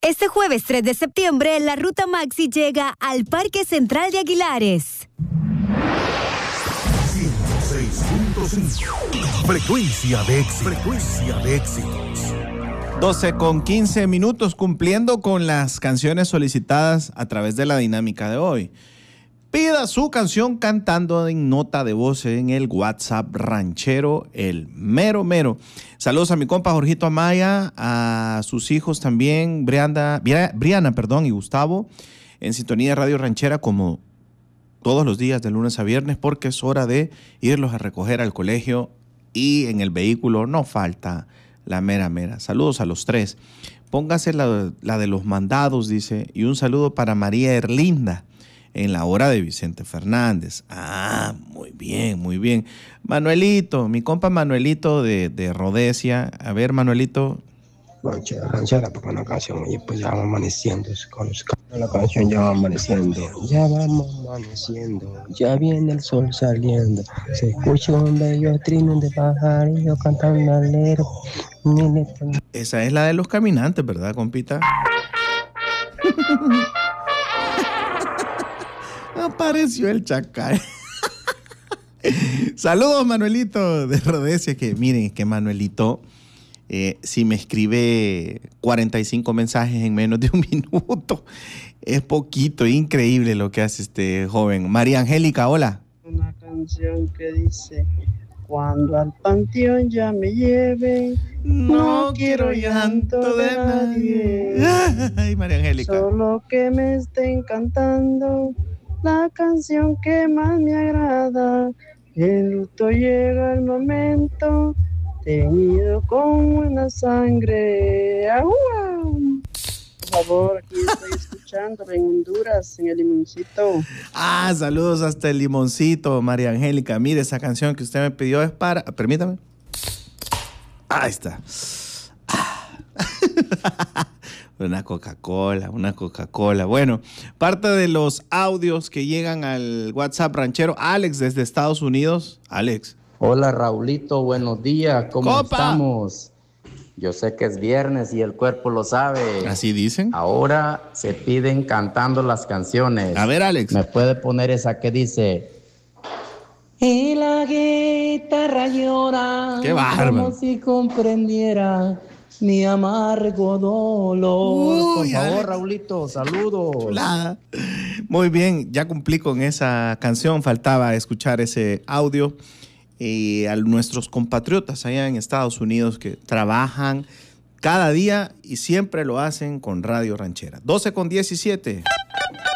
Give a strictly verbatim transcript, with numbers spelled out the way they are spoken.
Este jueves tres de septiembre, la Ruta Maxi llega al Parque Central de Aguilares. ciento seis punto cinco. Frecuencia de éxito. Frecuencia de éxitos. doce con quince minutos, cumpliendo con las canciones solicitadas a través de la dinámica de hoy. Pida su canción cantando en nota de voz en el WhatsApp ranchero, el mero mero. Saludos a mi compa Jorgito Amaya, a sus hijos también, Brianda, Briana, perdón, y Gustavo, en sintonía de Radio Ranchera como todos los días de lunes a viernes, porque es hora de irlos a recoger al colegio y en el vehículo no falta la mera mera. Saludos a los tres. Póngase la, la de los mandados, dice, y un saludo para María Erlinda en la hora de Vicente Fernández. Ah, muy bien, muy bien. Manuelito, mi compa Manuelito de, de Rodesia. A ver, Manuelito. Ranchera, ranchera, porque una canción, y pues ya va amaneciendo, con la canción ya va amaneciendo, ya vamos amaneciendo, ya viene el sol saliendo, se escucha un bello trino de pajarillo cantando alero. Esa es la de los caminantes, ¿verdad, compita? Apareció el chacal. Saludos, Manuelito de Rodesia, que miren que Manuelito, eh, si me escribe cuarenta y cinco mensajes en menos de un minuto, es poquito, increíble lo que hace este joven. María Angélica, hola. Una canción que dice: cuando al panteón ya me lleven, no, no quiero llanto de nadie. Ay, María Angélica. Solo que me estén cantando la canción que más me agrada. El luto llega el momento, teñido con buena sangre. ¡Ahua! Por favor, aquí estoy escuchando en Honduras, en el Limoncito. Ah, saludos hasta el Limoncito, María Angélica. Mire, esa canción que usted me pidió es para... Permítame. Ahí está. Una Coca-Cola, una Coca-Cola. Bueno, parte de los audios que llegan al WhatsApp ranchero. Alex, desde Estados Unidos. Alex. Hola, Raulito, buenos días. ¿Cómo ¡Copa! estamos? Yo sé que es viernes y el cuerpo lo sabe. ¿Así dicen? Ahora se piden cantando las canciones. A ver, Alex. ¿Me puede poner esa que dice? Y la guitarra llora. ¡Qué bárbaro! Como si comprendiera mi amargo dolor. Uy, Por favor, Alex. Raulito, saludos. Chulada. Muy bien, ya cumplí con esa canción. Faltaba escuchar ese audio. Y a nuestros compatriotas allá en Estados Unidos que trabajan cada día y siempre lo hacen con Radio Ranchera. doce con diecisiete.